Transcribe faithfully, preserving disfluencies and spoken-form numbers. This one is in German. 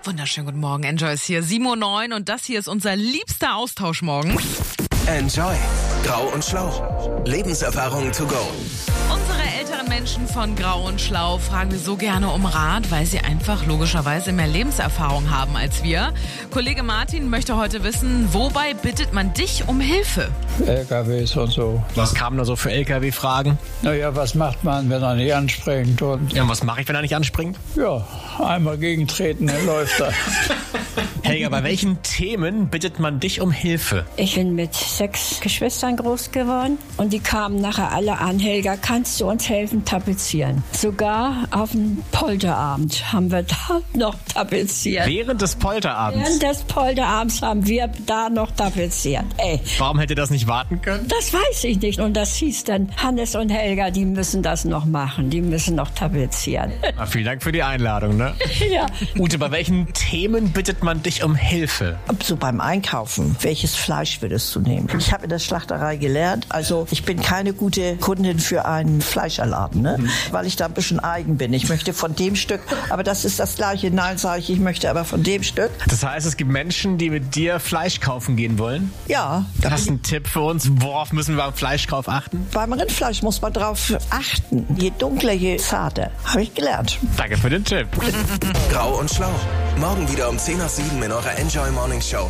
Wunderschönen guten Morgen, Enjoy ist hier, sieben Uhr neun und das hier ist unser liebster Austausch morgen. Enjoy. Grau und Schlau. Lebenserfahrungen to go. Unsere älteren Menschen von Grau und Schlau fragen wir so gerne um Rat, weil sie einfach logischerweise mehr Lebenserfahrung haben als wir. Kollege Martin möchte heute wissen, wobei bittet man dich um Hilfe? L K Ws und so. Was kamen da so für L K W-Fragen? Naja, was macht man, wenn er nicht anspringt? Und Ja, und was mache ich, wenn er nicht anspringt? ja, einmal gegentreten, dann läuft er. Helga, bei welchen Themen bittet man dich um Hilfe? Ich bin mit sechs Geschwistern groß geworden und die kamen nachher alle an. Helga, kannst du uns helfen, tapezieren? Sogar auf dem Polterabend haben wir da noch tapeziert. Während des Polterabends. Während des Polterabends haben wir da noch tapeziert. Ey, Warum hätte das nicht warten können? das weiß ich nicht. Und das hieß dann, Hannes und Helga, die müssen das noch machen. Die müssen noch tapezieren. Na, vielen Dank für die Einladung, ne? Ja. Ute, bei welchen Themen bittet man dich um Hilfe? So beim Einkaufen, welches Fleisch würdest du nehmen? Ich habe in der Schlachterei gelernt, also ich bin keine gute Kundin für einen Fleischerladen, ne? Weil ich da ein bisschen eigen bin. Ich möchte von dem Stück, aber das ist das Gleiche. Nein, sage ich, ich möchte aber von dem Stück. Das heißt, es gibt Menschen, die mit dir Fleisch kaufen gehen wollen? Ja, da Hast du einen Tipp für uns? Worauf müssen wir beim Fleischkauf achten? beim Rindfleisch muss man drauf achten. Je dunkler, je zarter. Habe ich gelernt. Danke für den Tipp. Grau und Schlau. Morgen wieder um zehn nach sieben in eurer Enjoy Morning Show.